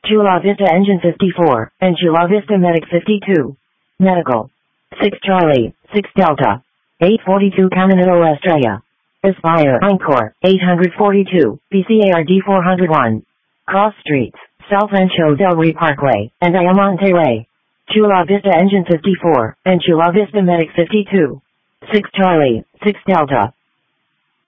Chula Vista Engine 54, and Chula Vista Medic 52. Medical. 6 Charlie, 6 Delta. 842 Caminito Estrella. Aspire Encore, 842, PCARD 401. Cross Streets, South Rancho del Rey Parkway, and Ayamonte Way. Chula Vista Engine 54, and Chula Vista Medic 52. 6 Charlie, 6 Delta.